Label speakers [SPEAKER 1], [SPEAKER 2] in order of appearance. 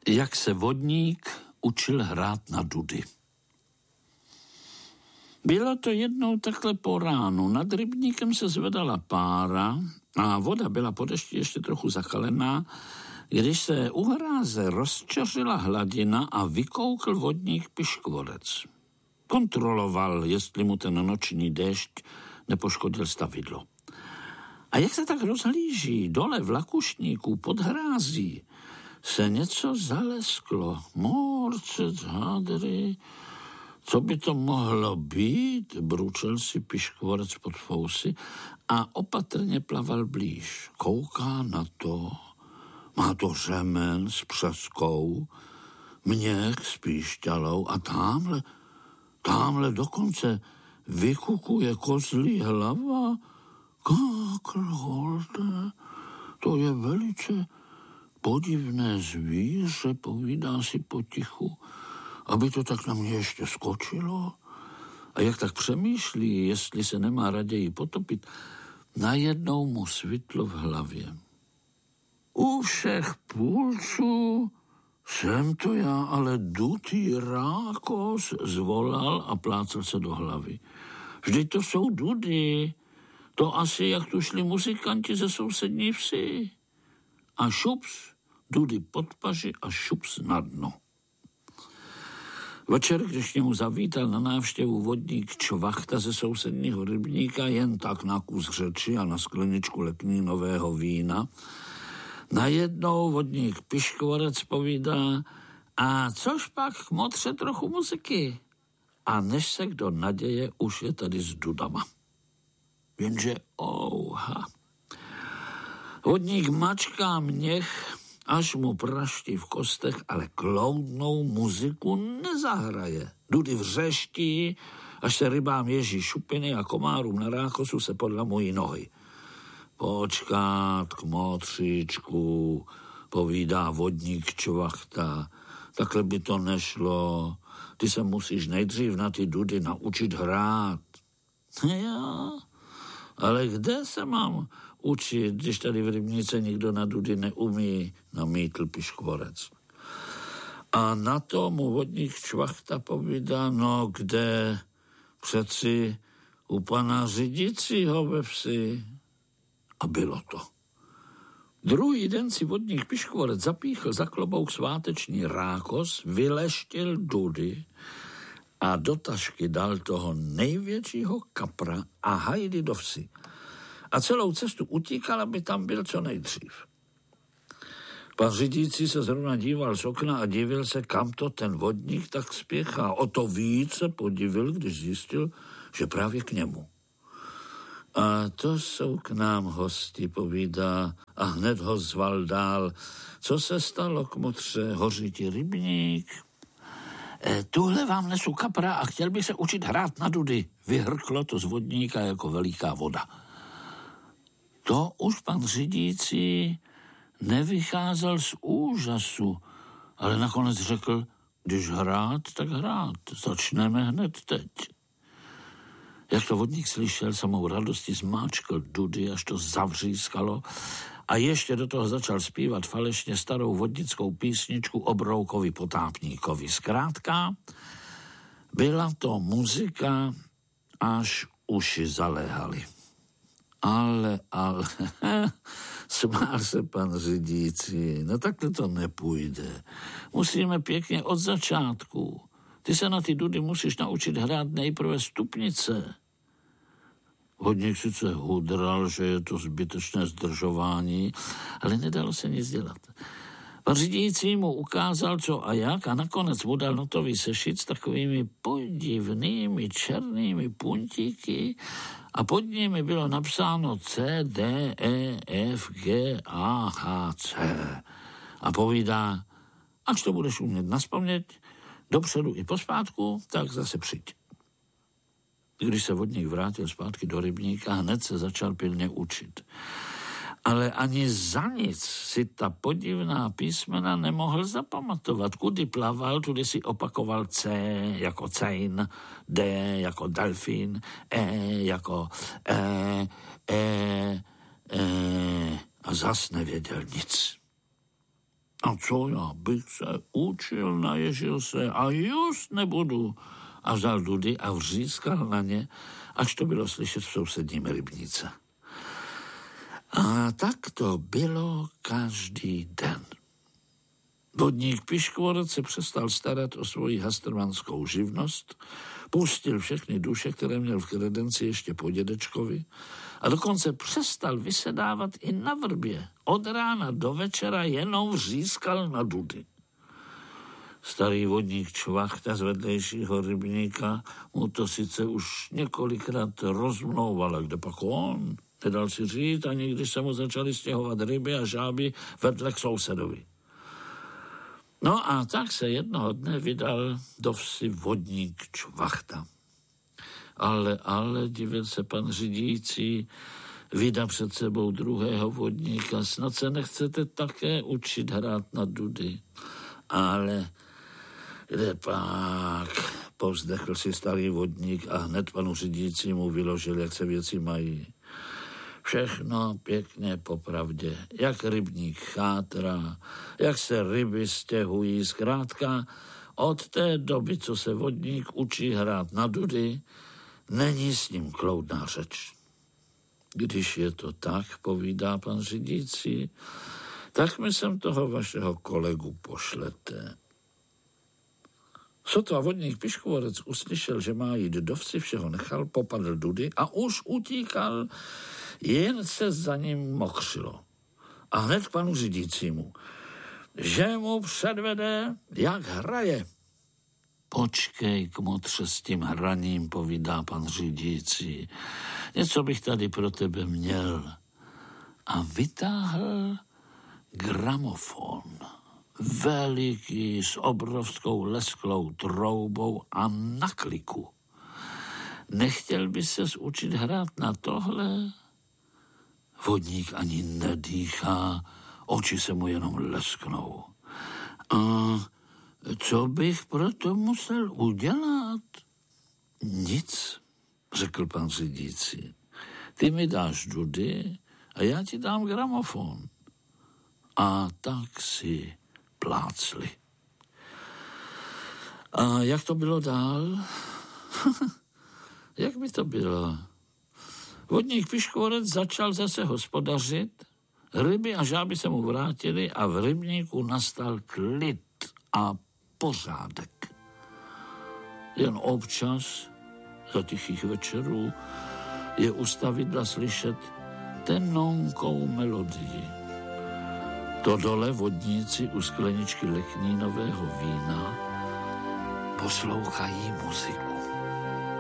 [SPEAKER 1] Jak se vodník učil hrát na dudy. Bylo to jednou takhle po ránu. Nad rybníkem se zvedala pára a voda byla po dešti ještě trochu zakalená, když se u hráze rozčeřila hladina a vykoukl vodník Piškvorec. Kontroloval, jestli mu ten noční déšť nepoškodil stavidlo. A jak se tak rozhlíží dole v Lakušníku pod hrází, se něco zalesklo. Morcec, hádry, co by to mohlo být? Bručel si Piškvorec pod fousy a opatrně plaval blíž. Kouká na to. Má to řemen s přeskou, měch s píšťalou a tamhle dokonce vykukuje kozlí hlava. Kaklholde, to je velice podivné zvíře, povídá si potichu, aby to tak na mě ještě skočilo. A jak tak přemýšlí, jestli se nemá raději potopit, najednou mu svitlo v hlavě. U všech půlců jsem to já, ale dutý rákos, zvolal a plácal se do hlavy. Vždyť to jsou dudy, to asi jak tu šli muzikanti ze sousední vsi. A šups, dudy pod paži a šups na dno. Večer, když k němu zavítal na návštěvu vodník Čvachta ze sousedního rybníka, jen tak na kus řeči a na skleničku letnínového vína, najednou vodník Piškvorec povídá: a což pak k motře trochu muziky? A než se kdo naděje, už je tady s dudama. Jenže ouha. Vodník mačká měch, až mu praští v kostech, ale kloudnou muziku nezahraje. Dudy vřeští, až se rybám ježí šupiny a komárům na rákosu se podlamují nohy. Počkat k motříčku, povídá vodník Čvachta. Takhle by to nešlo. Ty se musíš nejdřív na ty dudy naučit hrát. Jo, ale kde se mám učit, když tady v rybnice nikdo na dudy neumí, namítl Piškvorec. A na to mu vodník Čvachta povídá: no kde? Přeci u pana řídícího ve vsi. A bylo to. Druhý den si vodník Piškvorec zapíchl za klobouk sváteční rákos, vyleštil dudy a do tašky dal toho největšího kapra a hajdy do vsi. A celou cestu utíkal, aby tam byl co nejdřív. Pan řídící se zrovna díval z okna a divil se, kam to ten vodník tak spěchá. O to více podivil, když zjistil, že právě k němu. A to jsou k nám hosti, povídá, a hned ho zval dál. Co se stalo, kmotře, hoří ti rybník? Tuhle vám nesu kapra a chtěl bych se učit hrát na dudy. Vyhrklo to z vodníka jako veliká voda. To už pan řídící nevycházel z úžasu, ale nakonec řekl: když hrát, tak hrát. Začneme hned teď. Jak to vodník slyšel, samou radostí zmáčkl dudy, až to zavřískalo, a ještě do toho začal zpívat falešně starou vodnickou písničku o Broukovi potápníkovi. Zkrátka, byla to muzika, až uši zaléhaly. Ale, smál se pan řídící, no takhle to nepůjde. Musíme pěkně od začátku. Ty se na ty dudy musíš naučit hrát nejprve stupnice. Vodník sice hudral, že je to zbytečné zdržování, ale nedalo se nic dělat. Pan řídící mu ukázal, co a jak, a nakonec mu dal notový sešit s takovými podivnými černými puntíky a pod nimi bylo napsáno C, D, E, F, G, A, H, C. A povídá: až to budeš umět nazpaměť, dopředu i pospátku, tak zase přijď. Když se vodník vrátil zpátky do rybníka, hned se začal pilně učit. Ale ani za nic si ta podivná písmena nemohl zapamatovat. Kudy plaval, tudy si opakoval C jako cejn, D jako delfín, E jako a zas nevěděl nic. A co já bych se učil, naježil se a just nebudu. A vzal dudy a vřískal na ně, až to bylo slyšet v sousedním rybníce. A tak to bylo každý den. Vodník Piškvorec se přestal starat o svoji hastrmanskou živnost, pustil všechny duše, které měl v kredenci ještě po dědečkovi a dokonce přestal vysedávat i na vrbě. Od rána do večera jenom vřískal na dudy. Starý vodník Čvachta z vedlejšího rybníka mu to sice už několikrát rozmlouval, a kde pak on? Nedal si říct, ani když se mu začaly stěhovat ryby a žáby vedle k sousedovi. No a tak se jednoho dne vydal do vsi vodník Čvachta. Ale, divil se pan řídící, vydá před sebou druhého vodníka, snad se nechcete také učit hrát na dudy. Ale kde pak, povzdechl si starý vodník a hned panu řídícímu vyložil, jak se věci mají. Všechno pěkně popravdě, jak rybník chátrá, jak se ryby stěhují, zkrátka od té doby, co se vodník učí hrát na dudy, není s ním kloudná řeč. Když je to tak, povídá pan řídící, tak mi sem toho vašeho kolegu pošlete. Sotva vodník Piškvorec uslyšel, že má jít do vsi, všeho nechal, popadl dudy a už utíkal, jen se za ním mokřilo. A hned k panu řídícímu, že mu předvede, jak hraje. Počkej, kmotře, s tím hraním, povídá pan řídící. Něco bych tady pro tebe měl. A vytáhl gramofon. Veliký, s obrovskou lesklou troubou a na kliku. Nechtěl by ses učit hrát na tohle? Vodník ani nedýchá, oči se mu jenom lesknou. A co bych proto musel udělat? Nic, řekl pan řídící. Ty mi dáš dudy a já ti dám gramofon. A tak si plácli. A jak to bylo dál? Jak by to bylo? Vodník Piškvorec začal zase hospodařit, ryby a žáby se mu vrátily a v rybníku nastal klid a pořádek. Jen občas, za tichých večerů, je u stavidla slyšet tenonkou melodii. To dole vodníci u skleničky leknínového vína poslouchají muziku.